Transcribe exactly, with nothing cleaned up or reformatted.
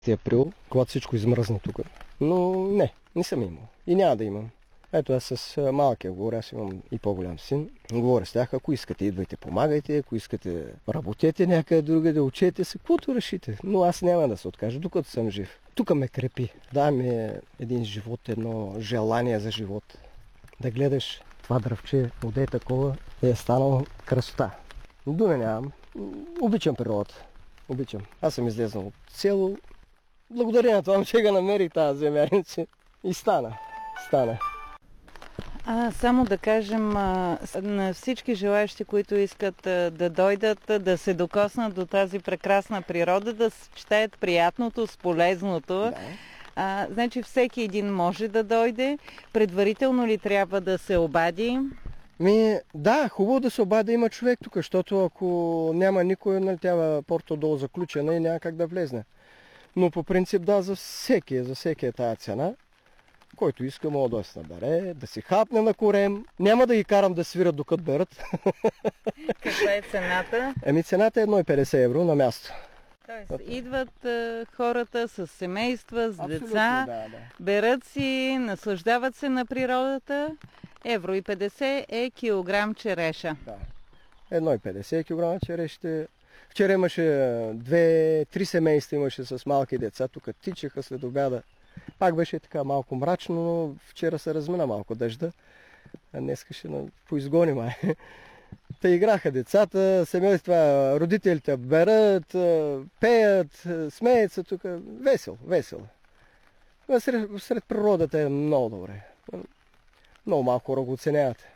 Април, когато всичко измръзна тук. Но не, не съм имал. И няма да имам. Ето аз с малкия говоря, аз имам и по-голям син. Говоря с тях, ако искате, идвайте, помагайте, ако искате, работете някъде другаде, учете се, каквото решите. Но аз няма да се откажа, докато съм жив. Тук ме крепи. Да, ми е един живот, едно желание за живот. Да гледаш това дръвче, вода е такова, е станало красота. Думи нямам. Обичам природата. Обичам. Аз съм излезнал от село. Благодаря на това, че го намерих тази земя. И стана. Стана. А, само да кажем а, на всички желаящи, които искат а, да дойдат, а, да се докоснат до тази прекрасна природа, да съчетаят приятното с полезното. Да. А, значи всеки един може да дойде. Предварително ли трябва да се обади? Ми, да, хубаво да се обади има човек тук, защото ако няма никой, нали, тя порта долу заключена и няма как да влезне. Но по принцип да, за всеки, за всеки е тая цена. Който иска, мога да се набере, да си хапне на корем. Няма да ги карам да свират докато берат. Каква е цената? Еми цената е едно и петдесет евро на място. Тоест, идват а, хората с семейства, с Абсолютно, деца, да, да. берат си, наслаждават се на природата. Евро и петдесет е килограм череша. Да. едно и петдесет килограма черешите. Вчера имаше две-три семейства имаше с малки деца. Тук тичаха след обяда. Пак беше така малко мрачно, но вчера се размина малко дъжда. А днес ще поизгони май. Та играха децата, семейства, родителите берат, пеят, смеят се тук. Весело, весело. Сред, сред природата е много добре. Много малко хора го оценяват.